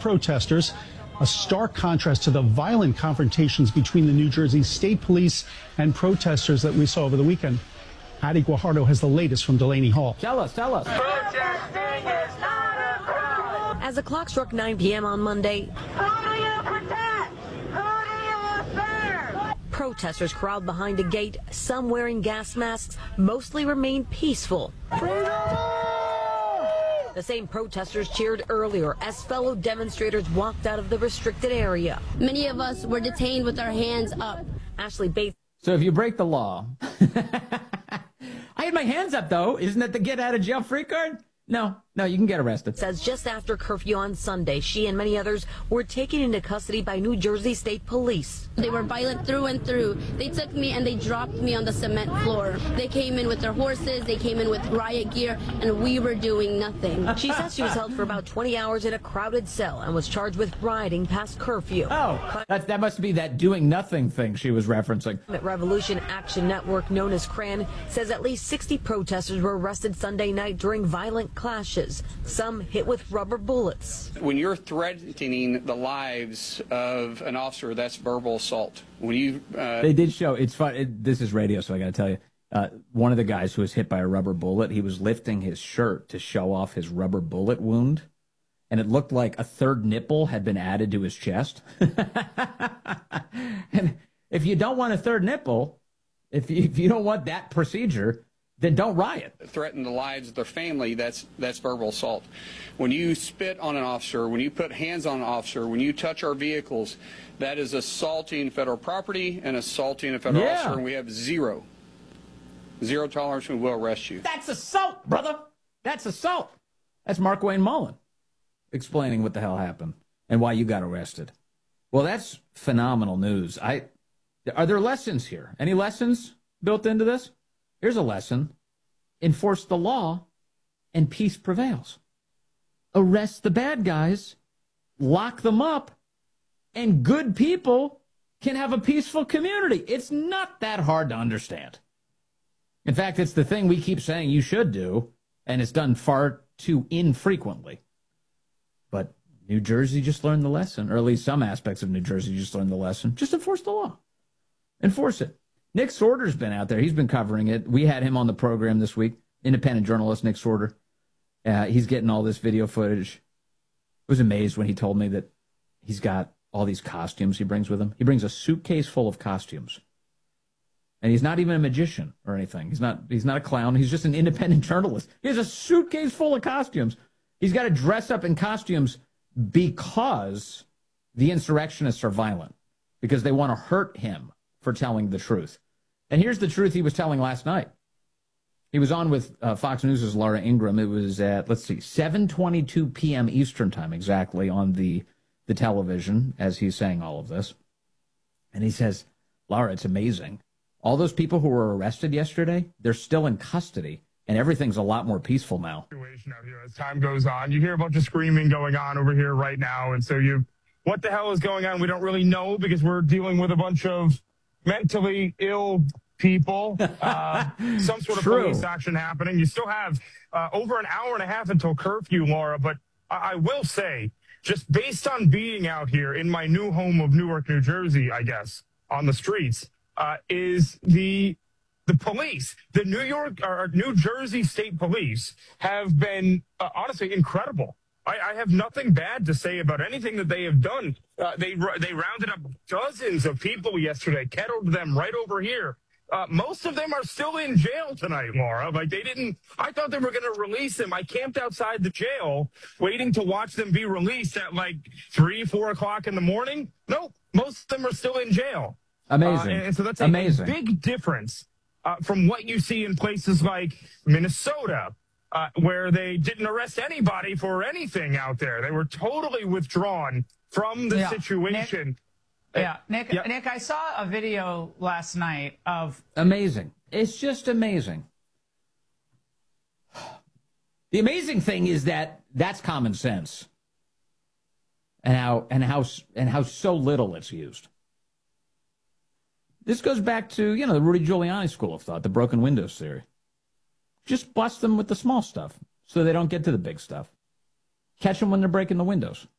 protesters, a stark contrast to the violent confrontations between the New Jersey State Police and protesters that we saw over the weekend. Adi Guajardo has the latest from Delaney Hall. Tell us. Protesting is not a crime. As the clock struck 9 p.m. on Monday, Who do you protect? Who do you serve? protesters crowded behind a gate, some wearing gas masks, mostly remained peaceful. The same protesters cheered earlier as fellow demonstrators walked out of the restricted area. Many of us were detained with our hands up. Ashley Bates. So if you break the law, I had my hands up though. Isn't that the get out of jail free card? No, you can get arrested. Says just after curfew on Sunday, she and many others were taken into custody by New Jersey State Police. They were violent through and through. They took me and they dropped me on the cement floor. They came in with their horses, they came in with riot gear, and we were doing nothing. She says she was held for about 20 hours in a crowded cell and was charged with rioting past curfew. Oh, that must be that doing nothing thing she was referencing. Revolution Action Network, known as CRAN, says at least 60 protesters were arrested Sunday night during violent clashes, some hit with rubber bullets. When you're threatening the lives of an officer, that's verbal assault. When you they did show, it's fun. This is radio, so I got to tell you. One of the guys who was hit by a rubber bullet, he was lifting his shirt to show off his rubber bullet wound, and it looked like a third nipple had been added to his chest. And if you don't want a third nipple, if you don't want that procedure, then don't riot. Threaten the lives of their family, that's verbal assault. When you spit on an officer, when you put hands on an officer, when you touch our vehicles, that is assaulting federal property and assaulting a federal officer, and we have zero tolerance. We will arrest you. That's assault, brother. That's assault. That's Mark Wayne Mullen explaining what the hell happened and why you got arrested. Well, that's phenomenal news. Are there lessons here? Any lessons built into this? Here's a lesson. Enforce the law and peace prevails. Arrest the bad guys, lock them up, and good people can have a peaceful community. It's not that hard to understand. In fact, it's the thing we keep saying you should do, and it's done far too infrequently. But New Jersey just learned the lesson, or at least some aspects of New Jersey just learned the lesson. Just enforce the law. Enforce it. Nick Sorter's been out there. He's been covering it. We had him on the program this week. Independent journalist Nick Sorter. He's getting all this video footage. I was amazed when he told me that he's got all these costumes he brings with him. He brings a suitcase full of costumes. And he's not even a magician or anything. He's not a clown. He's just an independent journalist. He has a suitcase full of costumes. He's got to dress up in costumes because the insurrectionists are violent, because they want to hurt him for telling the truth. And here's the truth he was telling last night. He was on with Fox News' Laura Ingraham. It was at, 7:22 p.m. Eastern time exactly on the television as he's saying all of this. And he says, Laura, it's amazing. All those people who were arrested yesterday, they're still in custody, and everything's a lot more peaceful now. Out here as time goes on, you hear a bunch of screaming going on over here right now, and so what the hell is going on? We don't really know because we're dealing with a bunch of mentally ill people, some sort of police action happening. You still have over an hour and a half until curfew, Laura, but I will say, just based on being out here in my new home of Newark, New Jersey, I guess, on the streets, is the police, the New Jersey State Police have been honestly incredible. I have nothing bad to say about anything that they have done. They rounded up dozens of people yesterday, kettled them right over here. Most of them are still in jail tonight, Laura. I thought they were going to release them. I camped outside the jail waiting to watch them be released at 3, 4 o'clock in the morning. Nope. Most of them are still in jail. Amazing. And so that's a amazing. Big difference from what you see in places like Minnesota, where they didn't arrest anybody for anything out there. They were totally withdrawn from the situation. Nick, I saw a video last night of... Amazing. It's just amazing. The amazing thing is that that's common sense, and how so little it's used. This goes back to, the Rudy Giuliani school of thought, the broken windows theory. Just bust them with the small stuff so they don't get to the big stuff. Catch them when they're breaking the windows.